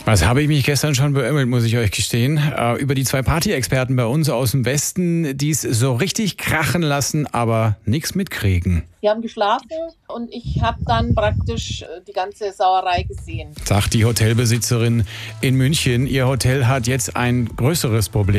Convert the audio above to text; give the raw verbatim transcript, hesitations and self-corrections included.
Was habe ich mich gestern schon beömmelt, muss ich euch gestehen. Äh, über die zwei Party-Experten bei uns aus dem Westen, die es so richtig krachen lassen, aber nichts mitkriegen. Die haben geschlafen und ich habe dann praktisch die ganze Sauerei gesehen. Sagt die Hotelbesitzerin in München. Ihr Hotel hat jetzt ein größeres Problem.